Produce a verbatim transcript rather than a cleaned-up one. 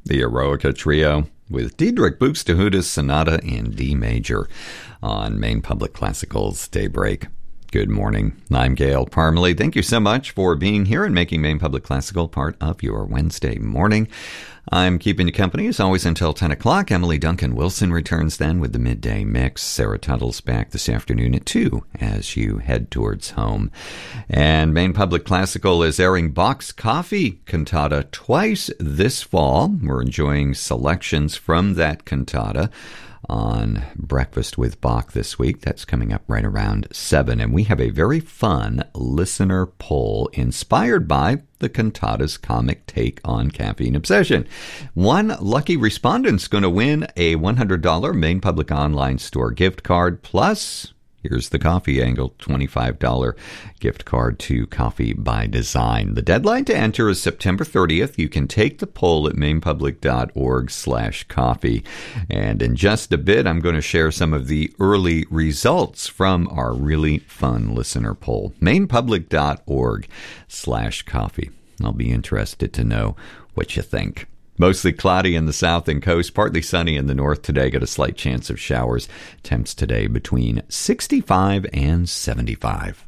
the Eroica Trio with Diedrich Buxtehude's Sonata in D major on Maine Public Classical's Daybreak. Good morning. I'm Gail Parmalee. Thank you so much for being here and making Maine Public Classical part of your Wednesday morning. I'm keeping you company, as always, until ten o'clock. Emily Duncan Wilson returns then with the midday mix. Sarah Tuttle's back this afternoon at two as you head towards home. And Maine Public Classical is airing Bach's Coffee cantata twice this fall. We're enjoying selections from that cantata on Breakfast with Bach this week. That's coming up right around seven. And we have a very fun listener poll inspired by the cantata's comic take on caffeine obsession. One lucky respondent's going to win a one hundred dollars Maine Public Online Store gift card, plus, here's the coffee angle, twenty-five dollars gift card to Coffee by Design. The deadline to enter is September thirtieth. You can take the poll at mainepublic.org slash coffee. And in just a bit, I'm going to share some of the early results from our really fun listener poll. mainepublic.org slash coffee. I'll be interested to know what you think. Mostly cloudy in the south and coast, partly sunny in the north today. Got a slight chance of showers. Temps today between sixty-five and seventy-five.